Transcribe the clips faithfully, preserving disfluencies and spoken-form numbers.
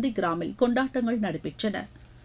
நந்திகிராமில் கொண்டாட்டங்கள் நடைபெற்றன.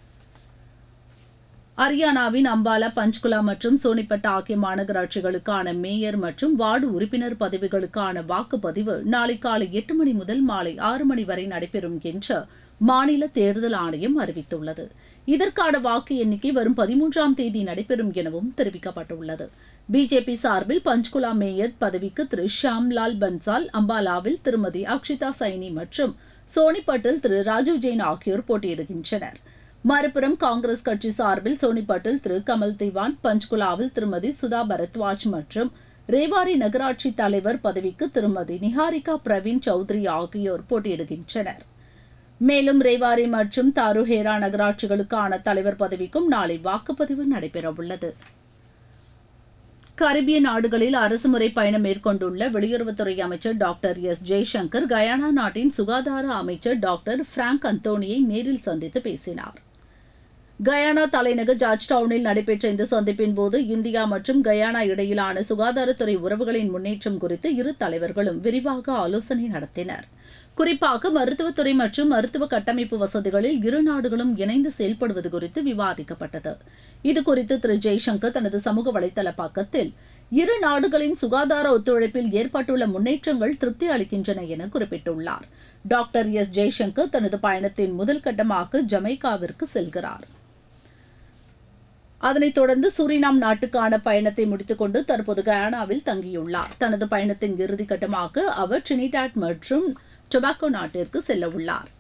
ஹரியானாவின் அம்பாலா, பஞ்ச்குலா மற்றும் சோனிபட் ஆகிய மாநகராட்சிகளுக்கான மேயர் மற்றும் வார்டு உறுப்பினர் பதவிகளுக்கான வாக்குப்பதிவு நாளை காலை எட்டு மணி முதல் மாலை ஆறு மணி வரை நடைபெறும் என்று மாநில தேர்தல் ஆணையம் அறிவித்துள்ளது. இதற்கான வாக்கு எண்ணிக்கை வரும் பதிமூன்றாம் தேதி நடைபெறும் எனவும் தெரிவிக்கப்பட்டுள்ளது. பிஜேபி சார்பில் பஞ்ச்குலா மேயர் பதவிக்கு திரு ஷியாம்லால் பன்சால், அம்பாலாவில் திருமதி அக்ஷிதா சைனி மற்றும் சோனிபட்டில் திரு ராஜீவ் ஜெயின் ஆகியோர் போட்டியிடுகின்றனர். மறுபுறம் காங்கிரஸ் கட்சி சார்பில் சோனிபட்டில் திரு கமல் திவான், பஞ்ச்குலாவில் திருமதி சுதா பரத்வாஜ் மற்றும் ரேவாரி நகராட்சி தலைவர் பதவிக்கு திருமதி நிஹாரிகா பிரவீன் சௌத்ரி ஆகியோர் போட்டியிடுகின்றனர். மேலும் ரேவாரி மற்றும் தாருஹேரா நகராட்சிகளுக்கான தலைவர் பதவிக்கும் நாளை வாக்குப்பதிவு நடைபெறவுள்ளது. கரிபியன் நாடுகளில் அரசுமுறை பயணம் மேற்கொண்டுள்ள வெளியுறவுத்துறை அமைச்சர் டாக்டர் எஸ் ஜெய்சங்கர் கயானா நாட்டின் சுகாதார அமைச்சர் டாக்டர் பிராங்க் அந்தோனியை நேரில் சந்தித்து பேசினார். கயானா தலைநகர் ஜார்ஜ் டவுனில் நடைபெற்ற இந்த சந்திப்பின் போது இந்தியா மற்றும் கயானா இடையிலான சுகாதாரத்துறை உறவுகளின் முன்னேற்றம் குறித்து இரு தலைவர்களும் விரிவாக ஆலோசனை நடத்தினர். குறிப்பாக மருத்துவத்துறை மற்றும் மருத்துவ கட்டமைப்பு வசதிகளில் இரு நாடுகளும் இணைந்து செயல்படுவது குறித்து விவாதிக்கப்பட்டது. இதுகுறித்து திரு ஜெய்சங்கர் தனது சமூக வலைதள பக்கத்தில் இரு நாடுகளின் சுகாதார ஒத்துழைப்பில் ஏற்பட்டுள்ள முன்னேற்றங்கள் திருப்தி அளிக்கின்றன என குறிப்பிட்டுள்ளார். டாக்டர் எஸ் ஜெய்சங்கர் தனது பயணத்தின் முதல் கட்டமாக ஜமைக்காவிற்கு செல்கிறார். அதனைத் தொடர்ந்து சூரினாம் நாட்டுக்கான பயணத்தை முடித்துக் கொண்டு தற்போது கயானாவில் தங்கியுள்ளார். தனது பயணத்தின் இறுதிக்கட்டமாக அவர் டிரினிடாட் மற்றும் டொபாகோ நாட்டிற்கு செல்ல உள்ளார்.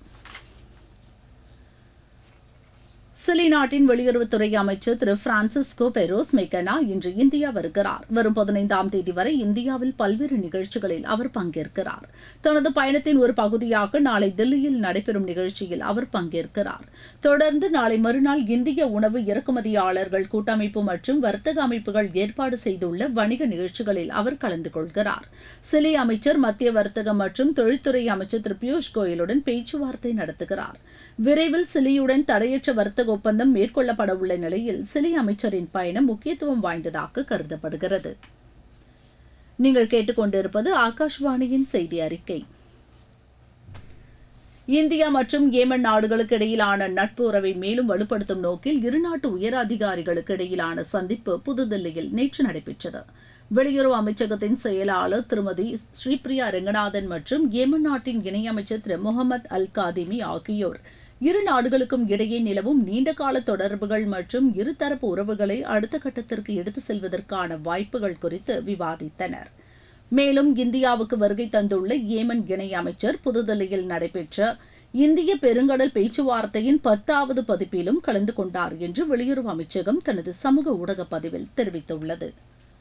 சிலி நாட்டின் வெளியுறவுத்துறை அமைச்சர் திரு பிரான்சிஸ்கோ பெரோஸ் மெக்கனா இன்று இந்தியா வருகிறார். வரும் பதினைந்தாம் தேதி வரை இந்தியாவில் பல்வேறு நிகழ்ச்சிகளில் அவர் பங்கேற்கிறார். தனது பயணத்தின் ஒரு பகுதியாக நாளை தில்லியில் நடைபெறும் நிகழ்ச்சியில் அவர் பங்கேற்கிறார். தொடர்ந்து நாளை மறுநாள் இந்திய உணவு இறக்குமதியாளர்கள் கூட்டமைப்பு மற்றும் வர்த்தக அமைப்புகள் ஏற்பாடு செய்துள்ள வணிக நிகழ்ச்சிகளில் அவர் கலந்து கொள்கிறார். சிலி அமைச்சர் மத்திய வர்த்தக மற்றும் தொழில்துறை அமைச்சர் திரு பியூஷ் கோயலுடன் பேச்சுவார்த்தை நடத்துகிறார். விரைவில் சிலியுடன் தடையற்ற வர்த்தக ஒப்பந்தம் மேற்கொள்ளப்பட உள்ள நிலையில் சிலி அமைச்சரின் பயணம் முக்கியத்துவம் வாய்ந்ததாக கருதப்படுகிறது. நீங்கள் கேட்டுக்கொண்டிருப்பது ஆகாஷ்வாணியின் செய்தி அறிக்கை. இந்தியா மற்றும் ஏமன் நாடுகளுக்கு இடையிலான நட்பு உறவை மேலும் வலுப்படுத்தும் நோக்கில் இருநாட்டு உயர் அதிகாரிகளுக்கு இடையிலான சந்திப்பு புதுதில்லியில் நேற்று நடைபெற்றது. வெளியுறவு அமைச்சகத்தின் செயலாளர் திருமதி ஸ்ரீபிரியா ரெங்கநாதன் மற்றும் ஏமன் நாட்டின் இணையமைச்சர் திரு முகமது அல் காதிமி ஆகியோர் இரு நாடுகளுக்கும் இடையே நிலவும் நீண்டகால தொடர்புகள் மற்றும் இருதரப்பு உறவுகளை அடுத்த கட்டத்திற்கு எடுத்து செல்வதற்கான வாய்ப்புகள் குறித்து விவாதித்தனர். மேலும் இந்தியாவுக்கு வருகை தந்துள்ள ஏமன் இணையமைச்சர் புதுதில்லியில் நடைபெற்ற இந்திய பெருங்கடல் பேச்சுவார்த்தையின் பத்தாவது பதிப்பிலும் கலந்து கொண்டார் என்று வெளியுறவு அமைச்சகம் தனது சமூக ஊடக பதிவில் தெரிவித்துள்ளது.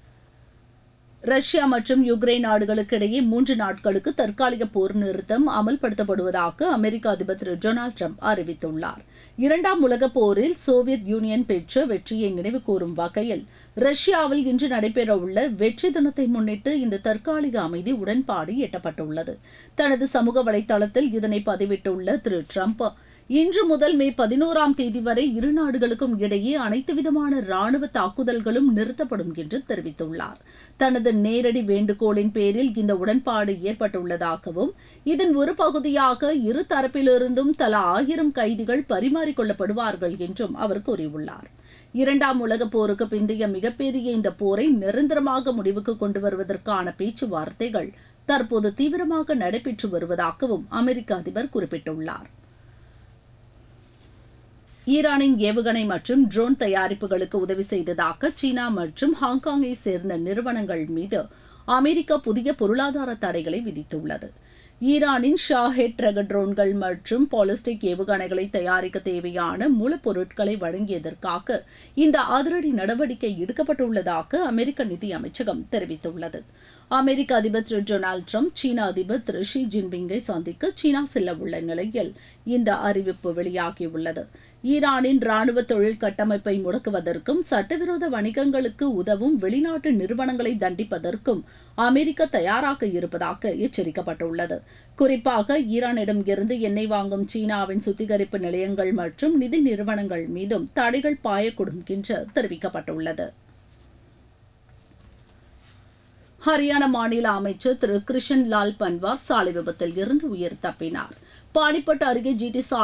ரஷ்யா மற்றும் யுக்ரைன் நாடுகளுக்கு இடையே மூன்று நாட்களுக்கு தற்காலிக போர் நிறுத்தம் அமல்படுத்தப்படுவதாக அமெரிக்க அதிபர் திரு டொனால்டு டிரம்ப் அறிவித்துள்ளார். இரண்டாம் உலகப் போரில் சோவியத் யூனியன் பெற்ற வெற்றியை நினைவு கூறும் வகையில் ரஷ்யாவில் இன்று நடைபெறவுள்ள வெற்றி தினத்தை முன்னிட்டு இந்த தற்காலிக அமைதி உடன்பாடு எட்டப்பட்டுள்ளது. தனது சமூக வலைதளத்தில் இதனை பதிவிட்டுள்ள திரு டிரம்ப், இன்று முதல் மே பதினோராம் தேதி வரை இரு நாடுகளுக்கும் இடையே அனைத்து விதமான ராணுவ தாக்குதல்களும் நிறுத்தப்படும் என்று தெரிவித்துள்ளார். தனது நேரடி வேண்டுகோளின் பேரில் இந்த உடன்பாடு ஏற்பட்டுள்ளதாகவும் இதன் ஒரு பகுதியாக இரு தரப்பிலிருந்தும் தலா ஆயிரம் கைதிகள் பரிமாறிக்கொள்ளப்படுவார்கள் என்றும் அவர் கூறியுள்ளார். இரண்டாம் உலகப் போருக்கு பிந்தைய மிகப்பெரிய இந்த போரை நிரந்தரமாக முடிவுக்கு கொண்டு வருவதற்கான பேச்சுவார்த்தைகள் தற்போது தீவிரமாக நடைபெற்று வருவதாகவும் அமெரிக்க அதிபர் குறிப்பிட்டுள்ளார். ஈரானின் ஏவுகணை மற்றும் ட்ரோன் தயாரிப்புகளுக்கு உதவி செய்ததாக சீனா மற்றும் ஹாங்காங்கை சேர்ந்த நிறுவனங்கள் மீது அமெரிக்கா புதிய பொருளாதார தடைகளை விதித்துள்ளது. ஈரானின் ஷாஹெட் ரக ட்ரோன்கள் மற்றும் பாலிஸ்டிக் ஏவுகணைகளை தயாரிக்க தேவையான மூலப்பொருட்களை வழங்கியதற்காக இந்த அதிரடி நடவடிக்கை எடுக்கப்பட்டுள்ளதாக அமெரிக்க நிதி அமைச்சகம் தெரிவித்துள்ளது. அமெரிக்க அதிபர் திரு டொனால்டு டிரம்ப் சீன அதிபர் திரு ஷி ஜின்பிங்கை சந்திக்க சீனா செல்ல உள்ள நிலையில் இந்த அறிவிப்பு வெளியாகியுள்ளது. ஈரானின் ராணுவ தொழில் கட்டமைப்பை முடக்குவதற்கும் சட்டவிரோத வணிகங்களுக்கு உதவும் வெளிநாட்டு நிறுவனங்களை தண்டிப்பதற்கும் அமெரிக்கா தயாராக இருப்பதாக எச்சரிக்கப்பட்டுள்ளது. குறிப்பாக ஈரானிடம் இருந்து எண்ணெய் வாங்கும் சீனாவின் சுத்திகரிப்பு நிலையங்கள் மற்றும் நிதி நிறுவனங்கள் மீதும் தடைகள் பாயக்கூடும் என்று தெரிவிக்கப்பட்டுள்ளது. ஹரியானா மாநில அமைச்சர் திரு கிருஷன் லால் பன்வார் சாலை விபத்தில் இருந்து உயிர் தப்பினார். பானிபட் அருகே ஜிடி